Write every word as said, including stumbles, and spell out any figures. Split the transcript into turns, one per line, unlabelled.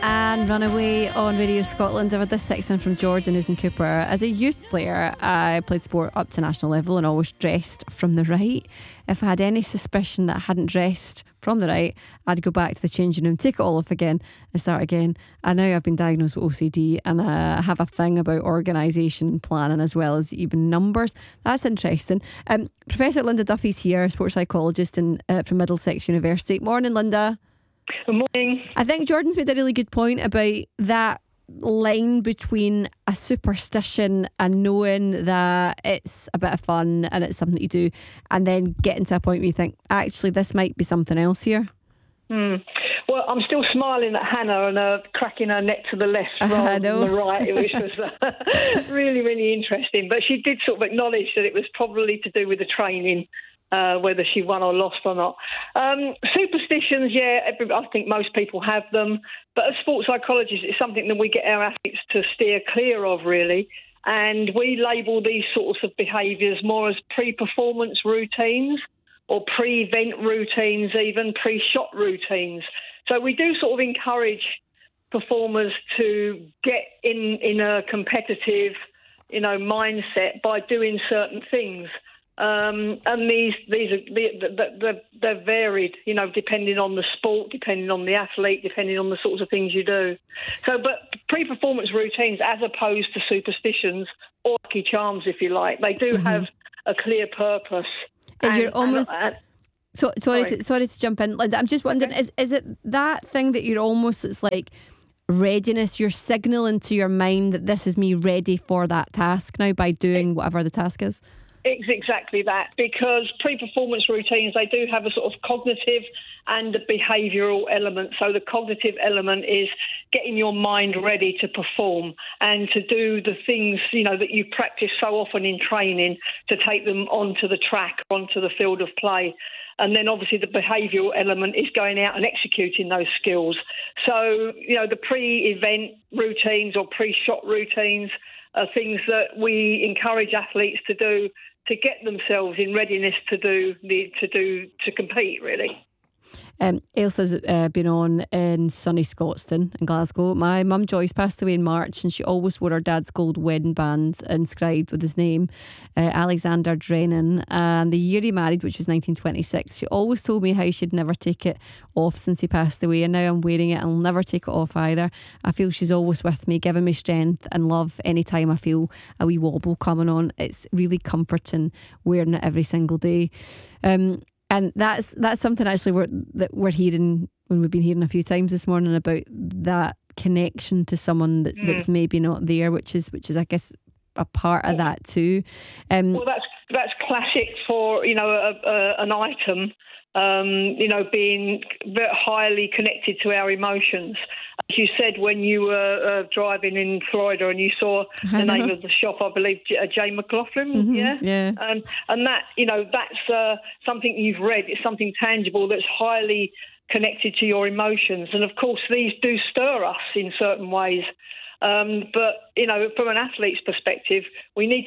and Runaway on Radio Scotland. I've had this text in from Jordan, who's in Cooper. As a youth player, I played sport up to national level and always dressed from the right. If I had any suspicion that I hadn't dressed from the right, I'd go back to the changing room, take it all off again and start again. And now I've been diagnosed with O C D, and I have a thing about organisation and planning as well as even numbers. That's interesting. Um, Professor Linda Duffy's here, sports psychologist in, uh, from Middlesex University. Morning, Linda.
Good morning.
I think Jordan's made a really good point about that line between a superstition and knowing that it's a bit of fun and it's something you do, and then getting to a point where you think, actually, this might be something else here.
Hmm. Well, I'm still smiling at Hannah and uh, cracking her neck to the left rather than the right, which was uh, really, really interesting. But she did sort of acknowledge that it was probably to do with the training. Uh, whether she won or lost or not. Um, superstitions, yeah, every, I think most people have them. But as sports psychologists, it's something that we get our athletes to steer clear of, really. And we label these sorts of behaviours more as pre-performance routines or pre-event routines, even pre-shot routines. So we do sort of encourage performers to get in, in a competitive, you know, mindset by doing certain things. Um, and these these are they're, they're varied, you know, depending on the sport, depending on the athlete, depending on the sorts of things you do. So, but pre-performance routines, as opposed to superstitions or lucky charms, if you like, they do mm-hmm. have a clear purpose.
And,
and
you're almost.
And, and,
so, sorry, sorry. To, sorry to jump in, Linda. I'm just wondering, okay. is is it that thing that you're almost? It's like readiness. You're signalling to your mind that this is me ready for that task now by doing whatever the task is.
It's exactly that, because pre-performance routines, they do have a sort of cognitive and a behavioural element. So the cognitive element is getting your mind ready to perform and to do the things, you know, that you practice so often in training, to take them onto the track, onto the field of play. And then obviously the behavioural element is going out and executing those skills. So, you know, the pre-event routines or pre-shot routines are things that we encourage athletes to do to get themselves in readiness to do the to do to compete, really.
Um, Ailsa's uh, been on in sunny Scotstoun in Glasgow. My mum Joyce passed away in March, and she always wore her dad's gold wedding band inscribed with his name, uh, Alexander Drennan. And the year he married, which was nineteen twenty-six, she always told me how she'd never take it off since he passed away, and now I'm wearing it and I'll never take it off either. I feel she's always with me, giving me strength and love anytime I feel a wee wobble coming on. It's really comforting wearing it every single day. Um, And that's that's something actually we're, that we're hearing, when we've been hearing a few times this morning, about that connection to someone that, mm. that's maybe not there, which is which is I guess a part of that too. Um,
well, that's that's classic for, you know, a, a, an item, um, you know, being very highly connected to our emotions. As you said, when you were uh, driving in Florida and you saw the name of the shop, I believe, J, J. McLaughlin,
mm-hmm,
yeah?
yeah.
And, and that, you know, that's uh, something you've read. It's something tangible that's highly connected to your emotions. And, of course, these do stir us in certain ways. Um, but, you know, from an athlete's perspective, we need